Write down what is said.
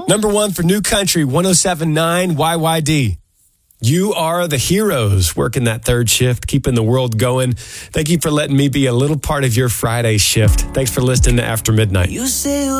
Number one for New Country, 107.9 YYD. You are the heroes working that third shift, keeping the world going. Thank you for letting me be a little part of your Friday shift. Thanks for listening to After Midnight. You say